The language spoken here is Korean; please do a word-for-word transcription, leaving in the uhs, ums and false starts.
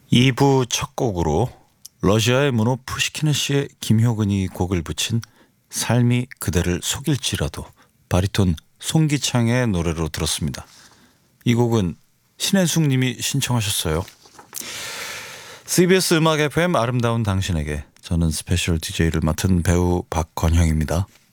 이 부 첫 곡으로 러시아의 문호 푸시키네 씨의 김효근이 곡을 붙인 삶이 그대를 속일지라도 바리톤 송기창의 노래로 들었습니다. 이 곡은 신혜숙 님이 신청하셨어요. 씨비에스 음악 에프엠 아름다운 당신에게, 저는 스페셜 디제이를 맡은 배우 박건형입니다.